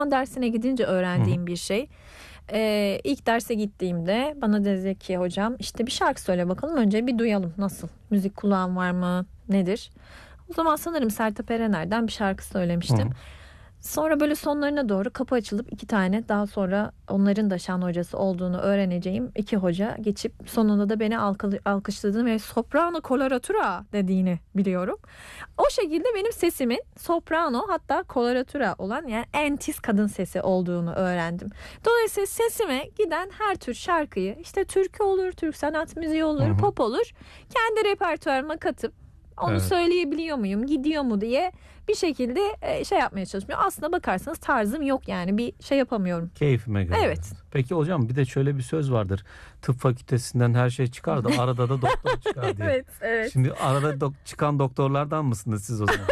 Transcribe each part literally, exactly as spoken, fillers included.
dersine gidince öğrendiğim bir şey. Ee, ilk derse gittiğimde bana dedi ki hocam işte bir şarkı söyle bakalım, önce bir duyalım nasıl, müzik kulağın var mı, nedir? O zaman sanırım Sertab Erener'den bir şarkı söylemiştim. Hı. Sonra böyle sonlarına doğru kapı açılıp iki tane, daha sonra onların da şan hocası olduğunu öğreneceğim iki hoca geçip sonunda da beni alkı- alkışladığını ve soprano coloratura dediğini biliyorum. O şekilde benim sesimin soprano, hatta coloratura olan, yani en tiz kadın sesi olduğunu öğrendim. Dolayısıyla sesime giden her tür şarkıyı, işte türkü olur, Türk sanat müziği olur, Hı hı. pop olur, kendi repertuarıma katıp onu Evet. söyleyebiliyor muyum, gidiyor mu diye bir şekilde e, şey yapmaya çalışıyorum. Aslına bakarsanız tarzım yok, yani bir şey yapamıyorum. Keyfime göre. Evet. Peki hocam, bir de şöyle bir söz vardır. Tıp fakültesinden her şey çıkar da arada da doktor çıkar diye. Evet, evet. Şimdi arada dok- çıkan doktorlardan mısınız siz o zaman?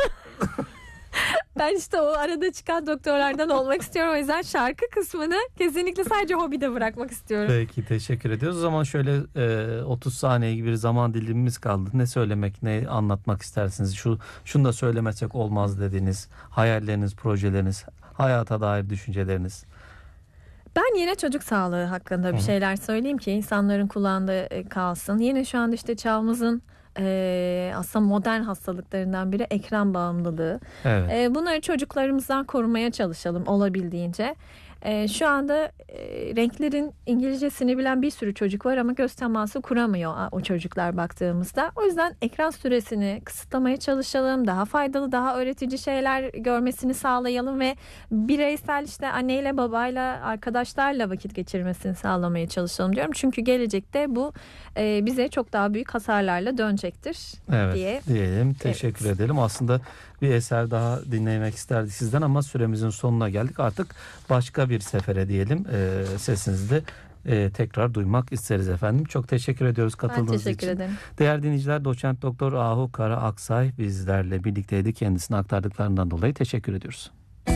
Ben işte o arada çıkan doktorlardan olmak istiyorum. O yüzden şarkı kısmını kesinlikle sadece hobide bırakmak istiyorum. Peki, teşekkür ediyoruz. O zaman şöyle e, otuz saniye gibi bir zaman dilimimiz kaldı. Ne söylemek, ne anlatmak istersiniz? Şu şunu da söylemesek olmaz dediğiniz hayalleriniz, projeleriniz, hayata dair düşünceleriniz. Ben yine çocuk sağlığı hakkında bir Hı hı. şeyler söyleyeyim ki insanların kulağında e, kalsın. Yine şu anda işte çağımızın e, aslında modern hastalıklarından biri ekran bağımlılığı. Evet. E, bunları çocuklarımızdan korumaya çalışalım olabildiğince. E, şu anda e, renklerin İngilizcesini bilen bir sürü çocuk var ama göz teması kuramıyor o çocuklar baktığımızda. O yüzden ekran süresini kısıtlamaya çalışalım. Daha faydalı, daha öğretici şeyler görmesini sağlayalım ve bireysel işte anneyle babayla, arkadaşlarla vakit geçirmesini sağlamaya çalışalım diyorum. Çünkü gelecekte bu e, bize çok daha büyük hasarlarla dönecektir Evet, diye. diyelim. Teşekkür Evet. edelim. Aslında bir eser daha dinlemek isterdik sizden ama süremizin sonuna geldik. Artık başka bir sefere diyelim. Ee, sesinizi de e, tekrar duymak isteriz efendim. Çok teşekkür ediyoruz Ben katıldığınız teşekkür için. ederim. Değerli dinleyiciler, doçent doktor Ahu Kara Aksay bizlerle birlikteydi. Kendisine aktardıklarından dolayı teşekkür ediyoruz.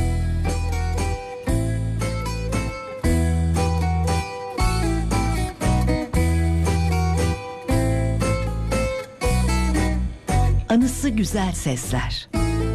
Anısı güzel sesler.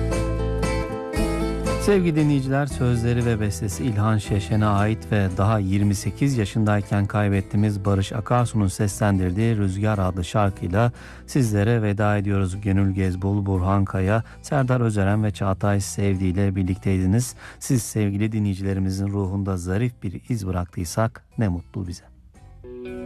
Sevgili dinleyiciler, sözleri ve bestesi İlhan Şeşen'e ait ve daha yirmi sekiz yaşındayken kaybettiğimiz Barış Akarsu'nun seslendirdiği Rüzgar adlı şarkıyla sizlere veda ediyoruz. Gönül Gezbol, Burhan Kaya, Serdar Özeren ve Çağatay Sevdi ile birlikteydiniz. Siz sevgili dinleyicilerimizin ruhunda zarif bir iz bıraktıysak ne mutlu bize.